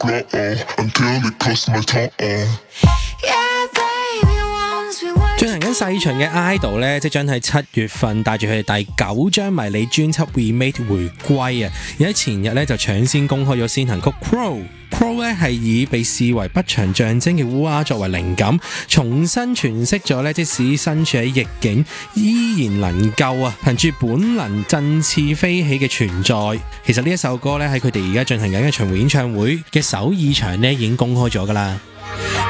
進行緊細巡嘅 idol 咧，即將喺7月份帶住佢哋第9張迷你專輯 Remade 回歸啊！而喺前日咧就搶先公開咗先行曲 Crow 咧係以被視為不祥象徵嘅烏鴉作為靈感，重新詮釋咗咧即使身處喺逆境，依然能夠憑住本能振翅飛起嘅存在。其實呢一首歌咧喺佢哋而家進行緊嘅巡迴演唱會嘅首爾場咧已經公開咗㗎啦。